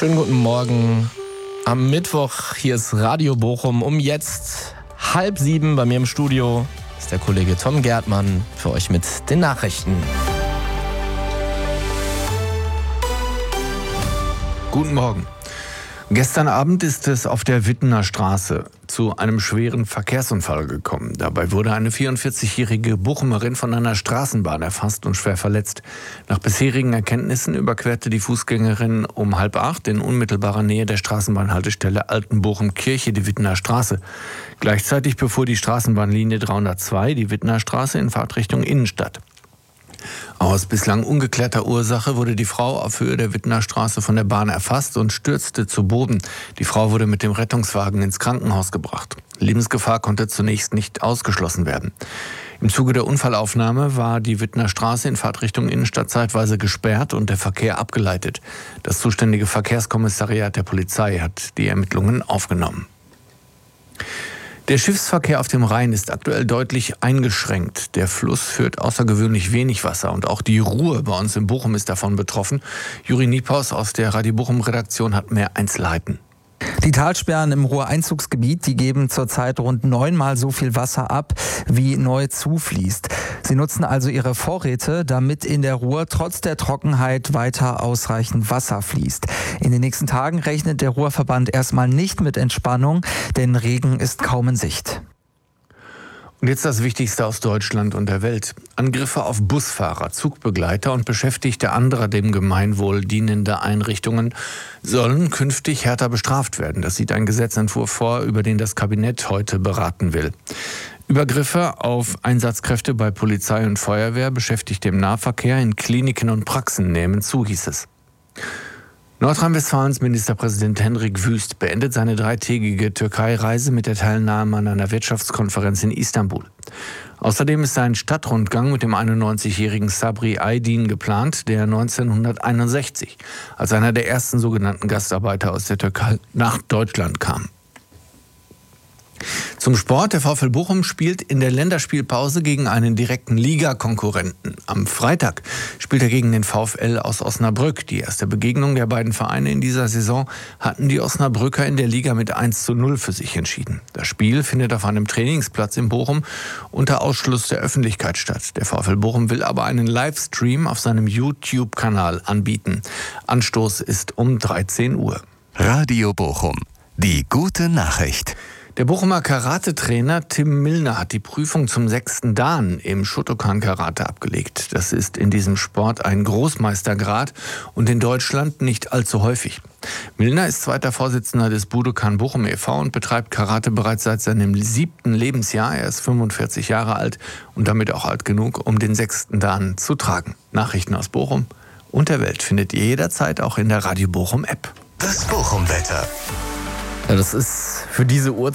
Schönen guten Morgen. Am Mittwoch, hier ist Radio Bochum. Um jetzt 6:30 bei mir im Studio ist der Kollege Tom Gärtmann für euch mit den Nachrichten. Guten Morgen. Gestern Abend ist es auf der Wittener Straße zu einem schweren Verkehrsunfall gekommen. Dabei wurde eine 44-jährige Bochumerin von einer Straßenbahn erfasst und schwer verletzt. Nach bisherigen Erkenntnissen überquerte die Fußgängerin um 7:30 in unmittelbarer Nähe der Straßenbahnhaltestelle Altenbochum-Kirche die Wittener Straße. Gleichzeitig befuhr die Straßenbahnlinie 302 die Wittener Straße in Fahrtrichtung Innenstadt. Aus bislang ungeklärter Ursache wurde die Frau auf Höhe der Wittener Straße von der Bahn erfasst und stürzte zu Boden. Die Frau wurde mit dem Rettungswagen ins Krankenhaus gebracht. Lebensgefahr konnte zunächst nicht ausgeschlossen werden. Im Zuge der Unfallaufnahme war die Wittener Straße in Fahrtrichtung Innenstadt zeitweise gesperrt und der Verkehr abgeleitet. Das zuständige Verkehrskommissariat der Polizei hat die Ermittlungen aufgenommen. Der Schiffsverkehr auf dem Rhein ist aktuell deutlich eingeschränkt. Der Fluss führt außergewöhnlich wenig Wasser und auch die Ruhr bei uns in Bochum ist davon betroffen. Juri Niepaus aus der Radio Bochum-Redaktion hat mehr Einzelheiten. Die Talsperren im Ruhr-Einzugsgebiet, die geben zurzeit rund 9-mal so viel Wasser ab, wie neu zufließt. Sie nutzen also ihre Vorräte, damit in der Ruhr trotz der Trockenheit weiter ausreichend Wasser fließt. In den nächsten Tagen rechnet der Ruhrverband erstmal nicht mit Entspannung, denn Regen ist kaum in Sicht. Und jetzt das Wichtigste aus Deutschland und der Welt. Angriffe auf Busfahrer, Zugbegleiter und Beschäftigte anderer dem Gemeinwohl dienender Einrichtungen sollen künftig härter bestraft werden. Das sieht ein Gesetzentwurf vor, über den das Kabinett heute beraten will. Übergriffe auf Einsatzkräfte bei Polizei und Feuerwehr, Beschäftigte im Nahverkehr, in Kliniken und Praxen nehmen zu, hieß es. Nordrhein-Westfalens Ministerpräsident Hendrik Wüst beendet seine 3-tägige Türkei-Reise mit der Teilnahme an einer Wirtschaftskonferenz in Istanbul. Außerdem ist ein Stadtrundgang mit dem 91-jährigen Sabri Aydin geplant, der 1961 als einer der ersten sogenannten Gastarbeiter aus der Türkei nach Deutschland kam. Zum Sport. Der VfL Bochum spielt in der Länderspielpause gegen einen direkten Ligakonkurrenten. Am Freitag spielt er gegen den VfL aus Osnabrück. Die erste Begegnung der beiden Vereine in dieser Saison hatten die Osnabrücker in der Liga mit 1:0 für sich entschieden. Das Spiel findet auf einem Trainingsplatz in Bochum unter Ausschluss der Öffentlichkeit statt. Der VfL Bochum will aber einen Livestream auf seinem YouTube-Kanal anbieten. Anstoß ist um 13 Uhr. Radio Bochum. Die gute Nachricht. Der Bochumer Karate-Trainer Tim Millner hat die Prüfung zum 6. Dan im Shotokan-Karate abgelegt. Das ist in diesem Sport ein Großmeistergrad und in Deutschland nicht allzu häufig. Millner ist zweiter Vorsitzender des Budokan Bochum e.V. und betreibt Karate bereits seit seinem 7. Lebensjahr. Er ist 45 Jahre alt und damit auch alt genug, um den 6. Dan zu tragen. Nachrichten aus Bochum und der Welt findet ihr jederzeit auch in der Radio Bochum App. Das Bochum-Wetter. Ja, das ist für diese Uhrzeit